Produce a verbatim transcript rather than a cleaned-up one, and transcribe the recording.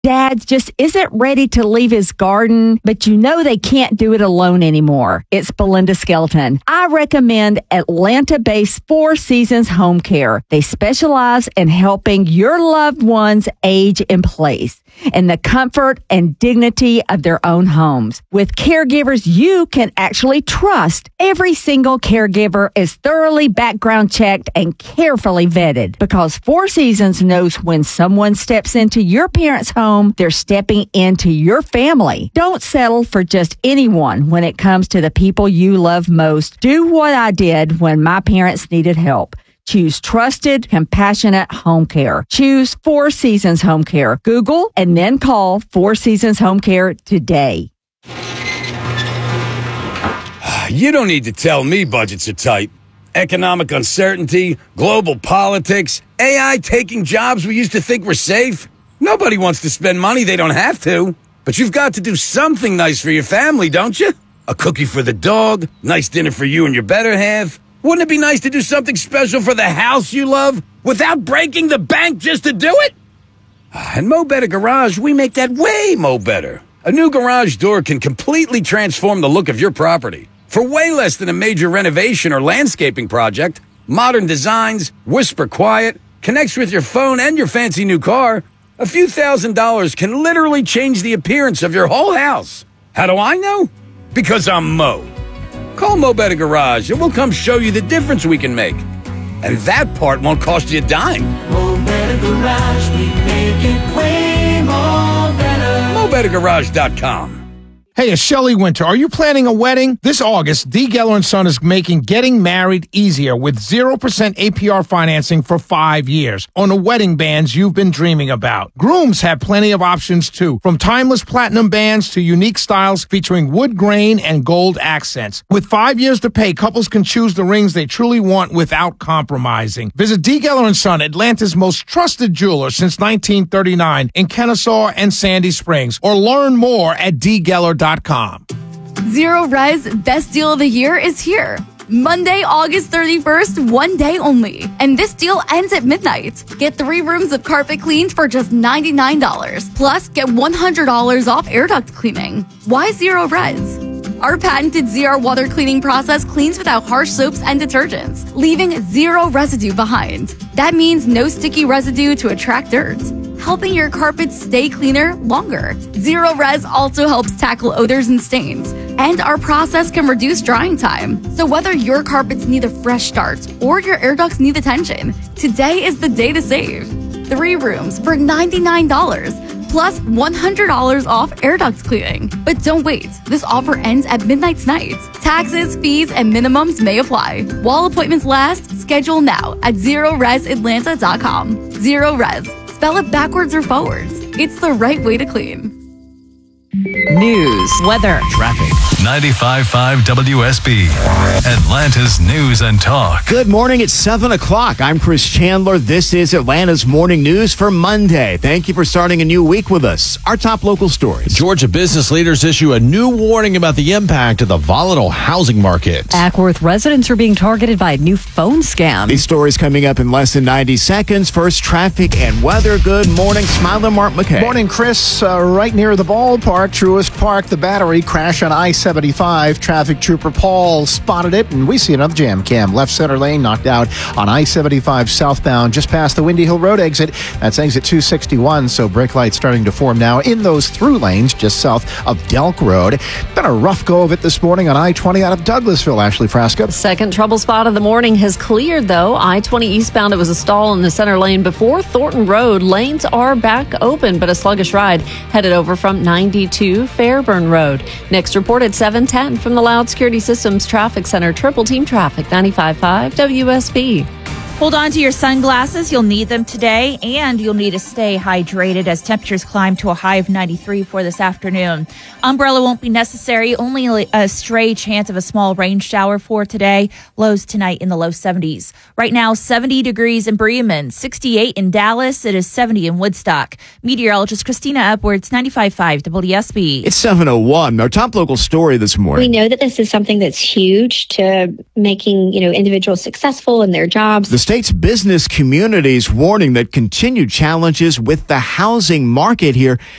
Dad just isn't ready to leave his garden, but you know they can't do it alone anymore. It's Belinda Skelton. I recommend Atlanta-based Four Seasons Home Care. They specialize in helping your loved ones age in place in the comfort and dignity of their own homes. With caregivers you can actually trust, every single caregiver is thoroughly background checked and carefully vetted because Four Seasons knows when someone steps into your parents' home, they're stepping into your family. Don't settle for just anyone when it comes to the people you love most. Do what I did when my parents needed help. Choose trusted, compassionate home care. Choose Four Seasons Home Care. Google and then call Four Seasons Home Care today. You don't need to tell me budgets are tight. Economic uncertainty, global politics, A I taking jobs we used to think were safe. Nobody wants to spend money they don't have to. But you've got to do something nice for your family, don't you? A cookie for the dog, nice dinner for you and your better half. Wouldn't it be nice to do something special for the house you love without breaking the bank just to do it? And Mo Better Garage, we make that way mo better. A new garage door can completely transform the look of your property. For way less than a major renovation or landscaping project, modern designs, whisper quiet, connects with your phone and your fancy new car, a few thousand dollars can literally change the appearance of your whole house. How do I know? Because I'm Mo. Call Mo Better Garage and we'll come show you the difference we can make. And that part won't cost you a dime. Mo Better Garage, we make it way more better. Mo Better Garage dot com. Hey, it's Shelley Winter. Are you planning a wedding? This August, D. Geller and Son is making getting married easier with zero percent A P R financing for five years on the wedding bands you've been dreaming about. Grooms have plenty of options too, from timeless platinum bands to unique styles featuring wood grain and gold accents. With five years to pay, couples can choose the rings they truly want without compromising. Visit D. Geller and Son, Atlanta's most trusted jeweler since nineteen thirty-nine in Kennesaw and Sandy Springs, or learn more at d geller dot com. Zero Res Best Deal of the Year is here. Monday, August thirty-first, one day only. And this deal ends at midnight. Get three rooms of carpet cleaned for just ninety-nine dollars. Plus, get one hundred dollars off air duct cleaning. Why Zero Res? Our patented Z R water cleaning process cleans without harsh soaps and detergents, leaving zero residue behind. That means no sticky residue to attract dirt, helping your carpets stay cleaner longer. Zero Res also helps tackle odors and stains, and our process can reduce drying time. So whether your carpets need a fresh start or your air ducts need attention, today is the day to save. Three rooms for ninety-nine dollars. Plus one hundred dollars off air duct cleaning. But don't wait. This offer ends at midnight tonight. Taxes, fees, and minimums may apply. While appointments last, schedule now at zero res atlanta dot com. Zero Res. Spell it backwards or forwards. It's the right way to clean. News, weather, traffic. ninety-five point five W S B, Atlanta's news and talk. Good morning. It's seven o'clock. I'm Chris Chandler. This is Atlanta's morning news for Monday. Thank you for starting a new week with us. Our top local stories. Georgia business leaders issue a new warning about the impact of the volatile housing market. Ackworth residents are being targeted by a new phone scam. These stories coming up in less than ninety seconds. First, traffic and weather. Good morning. Smiler Mark McKay. Morning, Chris. Uh, right near the ballpark, Truist Park, the Battery crash on I seventy-five. Traffic Trooper Paul spotted it, and we see another jam cam. Left center lane knocked out on I seventy-five southbound, just past the Windy Hill Road exit. That's exit two sixty-one, so brake lights starting to form now in those through lanes just south of Delk Road. Been a rough go of it this morning on I twenty out of Douglasville, Ashley Frasca. Second trouble spot of the morning has cleared, though. I twenty eastbound, it was a stall in the center lane before Thornton Road. Lanes are back open, but a sluggish ride headed over from ninety-two Fairburn Road. Next report at seven ten from the Loud Security Systems Traffic Center. Triple Team Traffic, ninety-five point five W S B. Hold on to your sunglasses. You'll need them today, and you'll need to stay hydrated as temperatures climb to a high of ninety-three for this afternoon. Umbrella won't be necessary. Only a stray chance of a small rain shower for today. Lows tonight in the low seventies. Right now, seventy degrees in Bremen, sixty-eight in Dallas. It is seventy in Woodstock. Meteorologist Christina Upwards, ninety-five point five W S B. It's seven oh one. Our top local story this morning. We know that this is something that's huge to making, you know, individuals successful in their jobs. The state's business communities warning that continued challenges with the housing market here